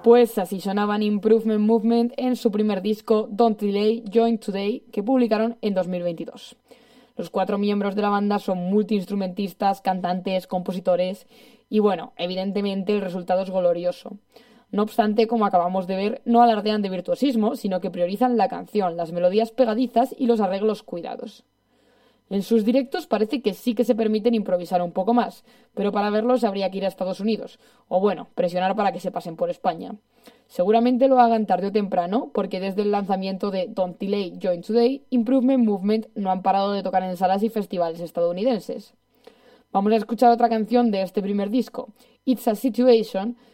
Pues así sonaban Improvement Movement en su primer disco Don't Delay, Join Today, que publicaron en 2022. Los 4 miembros de la banda son multiinstrumentistas, cantantes, compositores y bueno, evidentemente el resultado es glorioso. No obstante, como acabamos de ver, no alardean de virtuosismo, sino que priorizan la canción, las melodías pegadizas y los arreglos cuidados. En sus directos parece que sí que se permiten improvisar un poco más, pero para verlos habría que ir a Estados Unidos, o bueno, presionar para que se pasen por España. Seguramente lo hagan tarde o temprano, porque desde el lanzamiento de Don't Delay, Join Today, Improvement Movement no han parado de tocar en salas y festivales estadounidenses. Vamos a escuchar otra canción de este primer disco, It's a Situation,